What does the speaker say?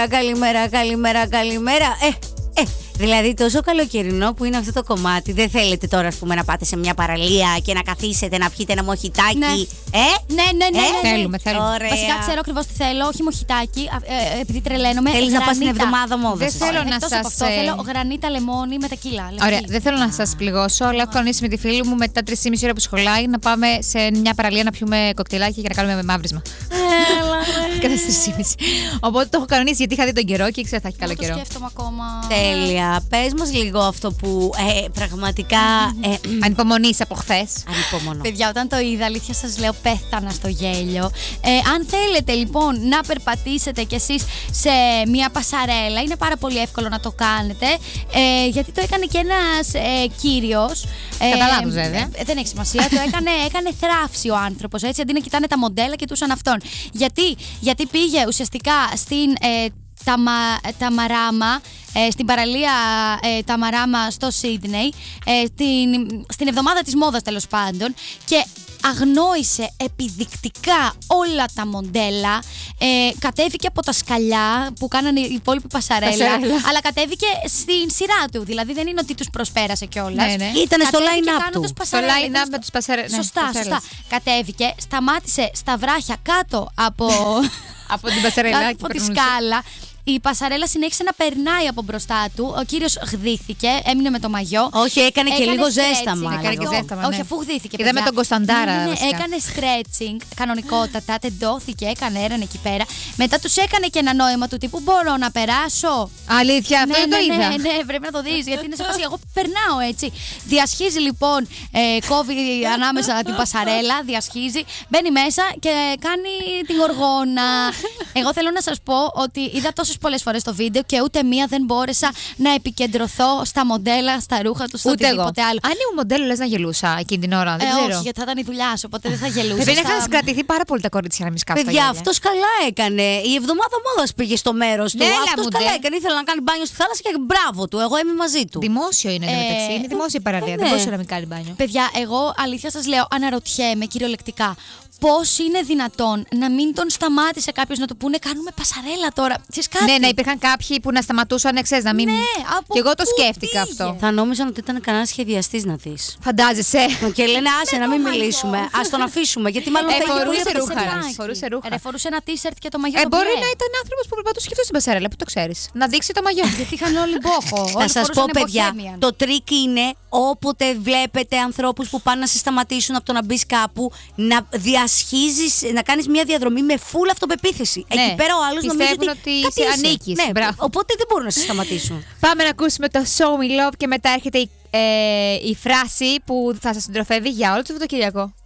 Καλημέρα. Δηλαδή τόσο καλοκαιρινό που είναι αυτό το κομμάτι. Δεν θέλετε τώρα, ας πούμε, να πάτε σε μια παραλία και να καθίσετε να πιείτε ένα μοχιτάκι? Ναι. Ναι. Θέλουμε. Ωραία. Βασικά ξέρω ακριβώς τι θέλω. Όχι μοχιτάκι, επειδή τρελαίνομαι. Θέλεις να πας στην εβδομάδα μόδας? Δεν θέλω να Εκτός σας. από αυτό, θέλω γρανίτα λεμόνι με τεκίλα. Ωραία, δεν θέλω να σας πληγώσω, αλλά έχω κανονίσει με τη φίλη μου μετά 3,5 ώρα που σχολάει να πάμε σε μια παραλία να πιούμε κοκτέιλάκι και να κάνουμε μαύρισμα. Κατά 3,5. Οπότε το έχω κανονίσει γιατί είχα δει τον καιρό και ήξερα θα έχει καλό καιρό. Το σκέφτομαι ακόμα. Τέλεια. Πες μας λίγο αυτό που πραγματικά. Ανυπομονείς από χθες. Ανυπομονώ. Παιδιά, όταν το είδα, αλήθεια σας λέω, πέθανα στο γέλιο. Αν θέλετε λοιπόν να περπατήσετε κι εσείς σε μια πασαρέλα, είναι πάρα πολύ εύκολο να το κάνετε. Γιατί το έκανε και ένας κύριος. Κατά λάθος, βέβαια. Δεν έχει σημασία. Το έκανε θράψη ο άνθρωπος. Έτσι, αντί να κοιτάνε τα μοντέλα, κοιτούσαν αυτόν. Γιατί πήγε ουσιαστικά στην Ταμαράμα, στην παραλία Ταμαράμα στο Σίδνεϊ, στην εβδομάδα της μόδας τέλος πάντων, και αγνόησε επιδεικτικά όλα τα μοντέλα, κατέβηκε από τα σκαλιά που κάνανε η υπόλοιπη πασαρέλα, αλλά κατέβηκε στην σειρά του, δηλαδή δεν είναι ότι τους προσπέρασε κιόλας. Ναι. Ήτανε στο line-up του. Στο line-up με τους πασαρέλες. Σωστά. Κατέβηκε, σταμάτησε στα βράχια κάτω από την πασαρέλα. από τη σκάλα. Η πασαρέλα συνέχισε να περνάει από μπροστά του. Ο κύριος γδύθηκε, έμεινε με το μαγιό. Όχι, έκανε και λίγο ζέσταμα. Έκανε και ζέσταμα. Όχι, αφού γδύθηκε. Είδαμε τον Κωνσταντάρα. Ναι, έκανε stretching κανονικότατα, τεντώθηκε, έκανε έραν εκεί πέρα. Μετά τους έκανε και ένα νόημα του τύπου μπορώ να περάσω. Αλήθεια, αυτό δεν το είδα. Ναι, πρέπει να το δεις, γιατί είναι σε φάση εγώ περνάω έτσι. Διασχίζει λοιπόν, κόβει ανάμεσα την πασαρέλα, διασχίζει, μπαίνει μέσα και κάνει την γοργόνα. Εγώ θέλω να σας πω ότι είδα τόσες πολλές φορές το βίντεο και ούτε μία δεν μπόρεσα να επικεντρωθώ στα μοντέλα, στα ρούχα του, στο οτιδήποτε άλλο. Αν ήμουν μοντέλο, λες να γελούσα εκείνη την ώρα? Δεν ξέρω. Όχι, γιατί θα ήταν η δουλειά σου, οπότε δεν θα γελούσα. Δεν είχαν κρατηθεί πάρα πολύ τα κορίτσια να μην σκάφουν. Παιδιά, αυτός καλά έκανε. Η εβδομάδα μόδας πήγε στο μέρος του. Αυτός καλά έκανε. Ήθελε να κάνει μπάνιο στη θάλασσα και μπράβο του. Εγώ είμαι μαζί του. Δημόσιο είναι μεταξύ. Είναι δημόσια η παραλία. Δεν μπορούσε να μην κάνει μπάνιο. Παιδιά, εγώ αλήθεια σας λέω, αναρωτιέμαι κυριολεκτικά. Πώς είναι δυνατόν να μην τον σταμάτησε κάποιος να του πούνε κάνουμε πασαρέλα τώρα? Ναι, να υπήρχαν κάποιοι που να σταματούσαν, ξέρεις, να μην. Ναι, και εγώ το σκέφτηκα αυτό. Θα νόμιζαν ότι ήταν κανένα σχεδιαστής να δεις. Φαντάζεσαι. Και λένε άσε να μην μιλήσουμε. Ας τον αφήσουμε. Γιατί μάλλον θα είχε φορούσε πολύ ρούχα. απαιτήσει. Φορούσε ρούχα. Φορούσε ένα t-shirt και το μαγιό. Μπορεί να ήταν άνθρωπος που περπατούσε και αυτό στην πασαρέλα, που το ξέρεις. Να δείξει το μαγιό. Γιατί είχαν όλοι μπόχο. Θα σας πω, παιδιά, το τρίκ είναι όποτε βλέπετε ανθρώπους που πάνε να σε σταματήσουν από το να μπει κάπου, να διασχίζεις, να κάνεις μια διαδρομή με full αυτοπεποίθηση. Ναι. Εκεί πέρα ο άλλος νομίζει ότι σε ανήκεις. Ναι, οπότε δεν μπορούν να σε σταματήσουν. Πάμε να ακούσουμε το Show Me Love και μετά έρχεται η φράση που θα σας συντροφεύει για όλο το Σαββατοκύριακο.